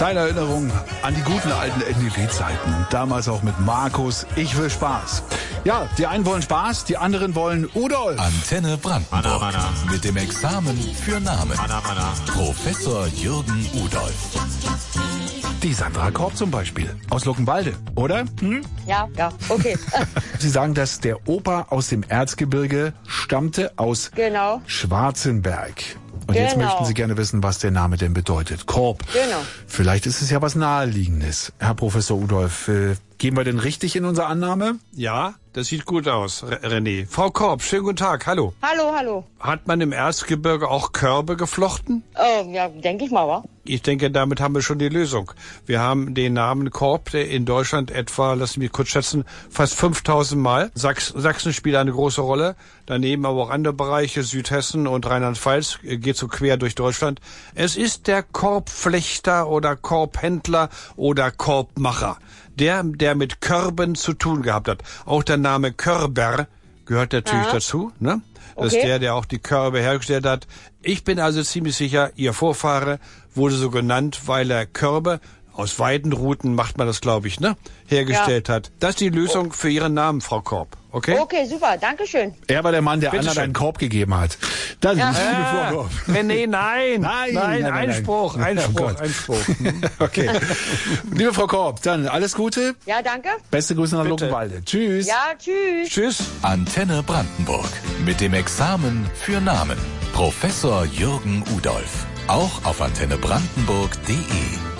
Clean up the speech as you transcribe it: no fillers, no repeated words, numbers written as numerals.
Kleine Erinnerung an die guten alten NDW-Zeiten. Damals auch mit Markus. Ich will Spaß. Ja, die einen wollen Spaß, die anderen wollen Udolf. Antenne Brandenburg. Mana. Mit dem Examen für Namen. Mana. Professor Jürgen Udolf. Die Sandra Korb zum Beispiel. Aus Luckenwalde, oder? Ja, okay. Sie sagen, dass der Opa aus dem Erzgebirge stammte aus Genau. Schwarzenberg. Und jetzt Genau. möchten Sie gerne wissen, was der Name denn bedeutet. Korb. Genau. Vielleicht ist es ja was Naheliegendes. Herr Professor Udolf, gehen wir denn richtig in unsere Annahme? Ja, das sieht gut aus, René. Frau Korb, schönen guten Tag, hallo. Hallo. Hat man im Erzgebirge auch Körbe geflochten? Oh, ja, denke ich mal, wa? Ich denke, damit haben wir schon die Lösung. Wir haben den Namen Korb, der in Deutschland etwa, lassen Sie mich kurz schätzen, fast 5000 Mal. Sachsen spielt eine große Rolle. Daneben aber auch andere Bereiche, Südhessen und Rheinland-Pfalz, geht so quer durch Deutschland. Es ist der Korbflechter oder Korbhändler oder Korbmacher. Der mit Körben zu tun gehabt hat. Auch der Name Körber gehört natürlich dazu, ne? Das Okay. ist der auch die Körbe hergestellt hat. Ich bin also ziemlich sicher, Ihr Vorfahre wurde so genannt, weil er Körbe, aus Weidenruten macht man das, glaube ich, ne? Hergestellt hat. Das ist die Lösung für Ihren Namen, Frau Korb. Okay? Okay, super, danke schön. Er war der Mann, der Bitte anderen schön. einen Korb gegeben hat. Das ist liebe Vorwurf. René, nein. Nein. Einspruch. Oh Gott. Okay. Liebe Frau Korb, dann alles Gute. Ja, danke. Beste Grüße nach Bitte. Luckenwalde. Tschüss. Ja, tschüss. Tschüss. Antenne Brandenburg. Mit dem Examen für Namen. Professor Jürgen Udolf. Auch auf antennebrandenburg.de.